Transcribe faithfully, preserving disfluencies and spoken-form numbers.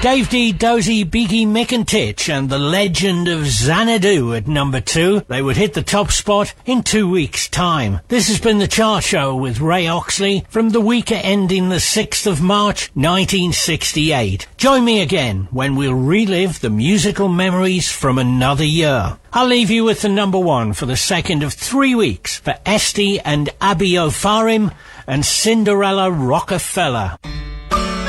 Dave D, Dozy, Beaky, Mick and Titch and the Legend of Xanadu at number two. They would hit the top spot in two weeks' time. This has been The Chart Show with Ray Oxley from the week ending the sixth of March nineteen sixty-eight. Join me again when we'll relive the musical memories from another year. I'll leave you with the number one for the second of three weeks for Esty and Abby O'Farim and Cinderella Rockefeller.